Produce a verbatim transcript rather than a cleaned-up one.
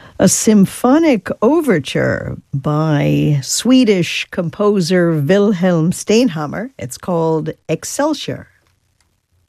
a symphonic overture by Swedish composer Wilhelm Steinhammer. It's called Excelsior.